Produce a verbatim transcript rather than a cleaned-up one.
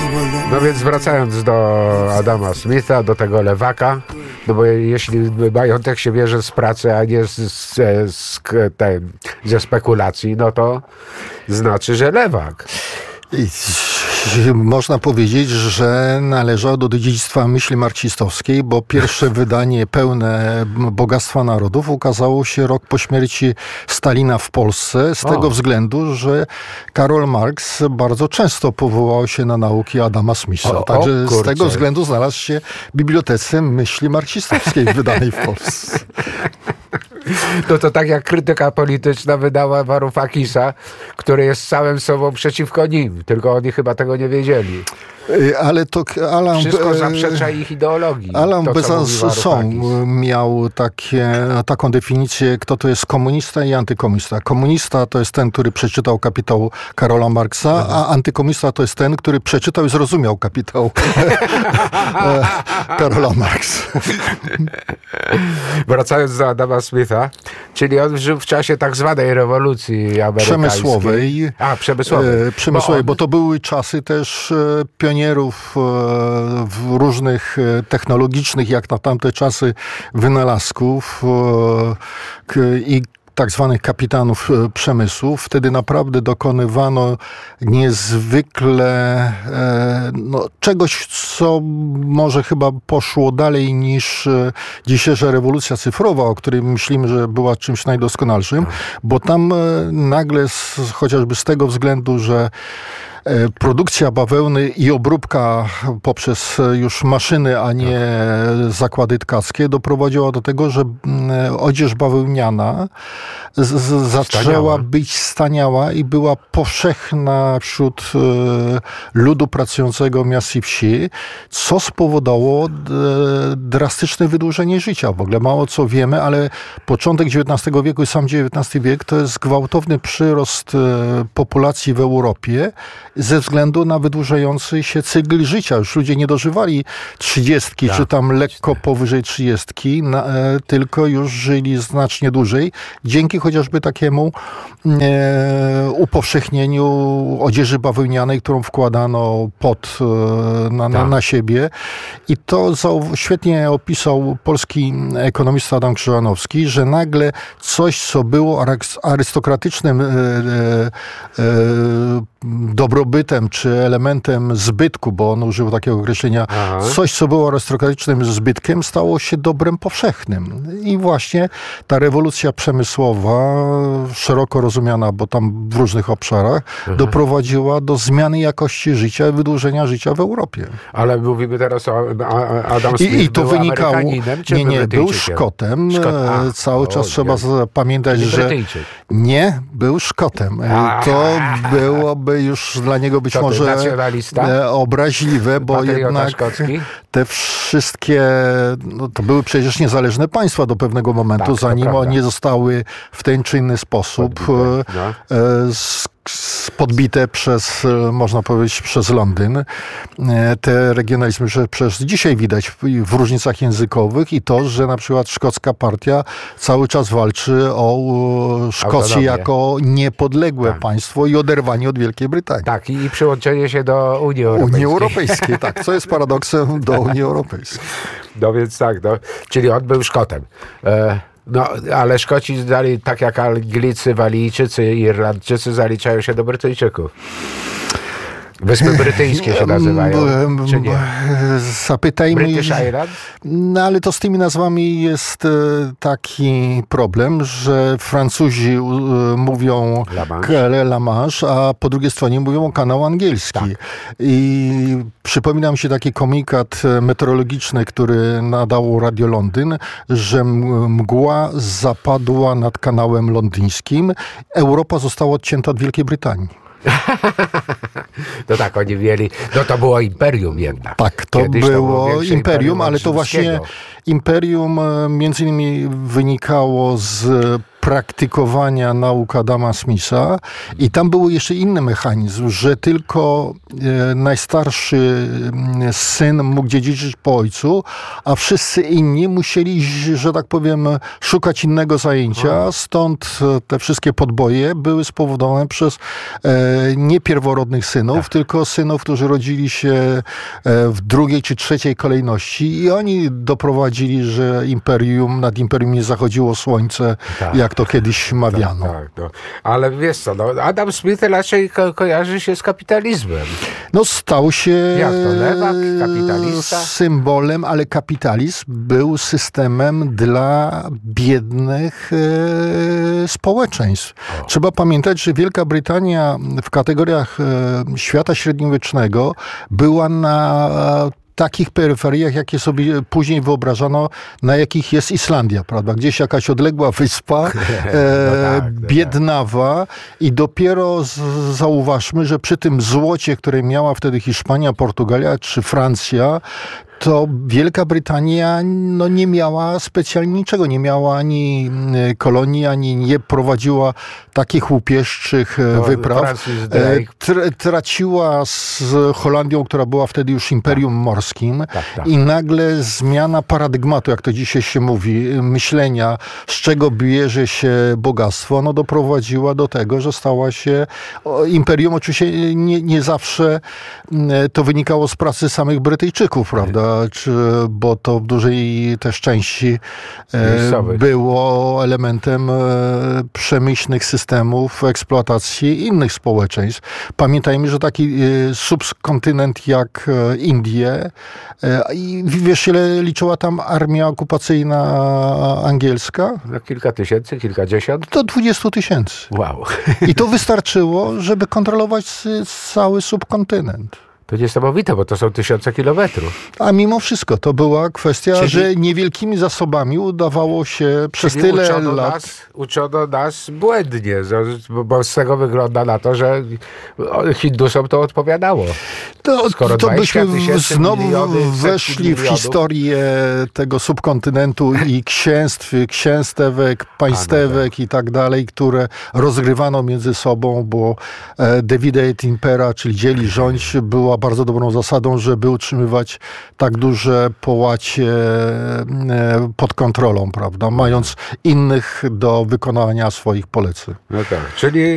No więc wracając do Adama Smitha, do tego lewaka, no bo jeśli majątek się bierze z pracy, a nie z, z, z, te, ze spekulacji, no to znaczy, że lewak. I można powiedzieć, że należał do dziedzictwa myśli marksistowskiej, bo pierwsze wydanie pełne Bogactwa Narodów ukazało się rok po śmierci Stalina w Polsce, z o. tego względu, że Karol Marx bardzo często powołał się na nauki Adama Smitha. O, Także o, z tego względu znalazł się w Bibliotece Myśli Marksistowskiej wydanej w Polsce. No to tak jak krytyka polityczna wydała Varoufakisa, który jest samym sobą przeciwko nim, tylko oni chyba tego nie wiedzieli. Ale to Alan, Wszystko zaprzecza ich ideologii. Alain to, Besançon miał takie, taką definicję, kto to jest komunista i antykomunista. Komunista to jest ten, który przeczytał Kapitał Karola Marksa, Aha. a antykomunista to jest ten, który przeczytał i zrozumiał Kapitał Karola Marksa. Wracając do Adama Smitha, czyli on żył w czasie tak zwanej rewolucji amerykańskiej. Przemysłowej. A, przemysłowej. E, przemysłowej, bo, on... bo to były czasy też pionierów w różnych technologicznych, jak na tamte czasy, wynalazków i tak zwanych kapitanów przemysłu. Wtedy naprawdę dokonywano niezwykle no, czegoś, co może chyba poszło dalej niż dzisiejsza rewolucja cyfrowa, o której myślimy, że była czymś najdoskonalszym, bo tam nagle, chociażby z tego względu, że produkcja bawełny i obróbka poprzez już maszyny, a nie zakłady tkackie doprowadziła do tego, że odzież bawełniana z- z- zaczęła staniała. być staniała i była powszechna wśród ludu pracującego miast i wsi, co spowodowało drastyczne wydłużenie życia. W ogóle mało co wiemy, ale początek dziewiętnastego wieku i sam dziewiętnasty wiek to jest gwałtowny przyrost populacji w Europie ze względu na wydłużający się cykl życia. Już ludzie nie dożywali trzydziestki, tak, czy tam lekko powyżej trzydziestki, na, e, tylko już żyli znacznie dłużej, dzięki chociażby takiemu e, upowszechnieniu odzieży bawełnianej, którą wkładano pod, e, na, na, na siebie. I to zau- świetnie opisał polski ekonomista Adam Krzyżanowski, że nagle coś, co było arystokratycznym e, e, e, dobrobytem czy elementem zbytku, bo on użył takiego określenia, Aha. coś, co było arystokratycznym zbytkiem, stało się dobrem powszechnym. I właśnie ta rewolucja przemysłowa, szeroko rozumiana, bo tam w różnych obszarach, Aha. doprowadziła do zmiany jakości życia i wydłużenia życia w Europie. Ale mówimy teraz o Adam Smith. I, i to był wynikało... Czy nie, nie, był Szkotem. Szkot. A, Cały o, czas trzeba ja. pamiętać, że... Brytyjczyk. Nie, był Szkotem. A, to byłoby już dla niego być to może nacjonalista? obraźliwe, bo Patriota jednak szkocki? te wszystkie, no to były przecież niezależne państwa do pewnego momentu, tak, zanim one nie zostały w ten czy inny sposób podbite, no. z, z podbite przez, można powiedzieć, przez Londyn. Te regionalizmy przecież dzisiaj widać w różnicach językowych i to, że na przykład szkocka partia cały czas walczy o Szkocję Autonomię. jako niepodległe tak. państwo i oderwanie od Wielkiej Brytanii. Tak, i przyłączenie się do Unii Europejskiej. Unii Europejskiej, tak, co jest paradoksem do Unii Europejskiej. No więc tak, no, czyli on był Szkotem. E, no, ale Szkoci dali, tak jak Anglicy, Walijczycy i Irlandczycy, zaliczają się do Brytyjczyków. Wyspy Brytyjskie się nazywają, czy nie? Zapytajmy... British Island? No ale to z tymi nazwami jest taki problem, że Francuzi mówią La Manche, a po drugiej stronie mówią kanał angielski. Tak. I przypomina mi się taki komunikat meteorologiczny, który nadał Radio Londyn, że mgła zapadła nad kanałem londyńskim. Europa została odcięta od Wielkiej Brytanii. No tak, oni mieli, no to było imperium jednak. Tak, to Kiedyś było, to było imperium, imperium ale to właśnie imperium między innymi wynikało z praktykowania nauk Adama Smitha i tam był jeszcze inny mechanizm, że tylko e, najstarszy syn mógł dziedziczyć po ojcu, a wszyscy inni musieli, że tak powiem, szukać innego zajęcia, stąd te wszystkie podboje były spowodowane przez e, nie pierworodnych synów, tak. tylko synów, którzy rodzili się e, w drugiej czy trzeciej kolejności i oni doprowadzili, że imperium, nad imperium nie zachodziło słońce, tak. jak to kiedyś mawiano. Tak, tak, no. Ale wiesz co, no, Adam Smith raczej ko- kojarzy się z kapitalizmem. No stał się Jak to, lewak, kapitalista? Symbolem, ale kapitalizm był systemem dla biednych e, społeczeństw. O. Trzeba pamiętać, że Wielka Brytania w kategoriach e, świata średniowiecznego była na takich peryferiach, jakie sobie później wyobrażano, na jakich jest Islandia, prawda? Gdzieś jakaś odległa wyspa, e, no tak, biednawa tak. i dopiero z, zauważmy, że przy tym złocie, które miała wtedy Hiszpania, Portugalia czy Francja, to Wielka Brytania no, nie miała specjalnie niczego. Nie miała ani kolonii, ani nie prowadziła takich łupieszczych no, wypraw. Tr- traciła z Holandią, która była wtedy już imperium tak. morskim tak, tak. i nagle zmiana paradygmatu, jak to dzisiaj się mówi, myślenia, z czego bierze się bogactwo, no doprowadziła do tego, że stała się imperium. Oczywiście nie, nie zawsze to wynikało z pracy samych Brytyjczyków, prawda? Czy, bo to w dużej też części e, było elementem e, przemyślnych systemów eksploatacji innych społeczeństw. Pamiętajmy, że taki e, subkontynent jak e, Indie e, i wiesz, ile liczyła tam armia okupacyjna angielska? No, kilka tysięcy, kilkadziesiąt? Do dwudziestu tysięcy. Wow. I to wystarczyło, żeby kontrolować cały subkontynent. To niesamowite, bo to są tysiące kilometrów. A mimo wszystko to była kwestia, czyli, że niewielkimi zasobami udawało się przez tyle uczono lat... Nas, uczono nas błędnie, bo z tego wygląda na to, że Hindusom to odpowiadało. To, to byśmy znowu miliony, weszli w historię tego subkontynentu i księstw, księstewek, państewek tak. i tak dalej, które rozgrywano między sobą, bo divide et impera, czyli dzieli, rządź, była bardzo dobrą zasadą, żeby utrzymywać tak duże połacie pod kontrolą, prawda, mając innych do wykonania swoich poleceń. No tak, czyli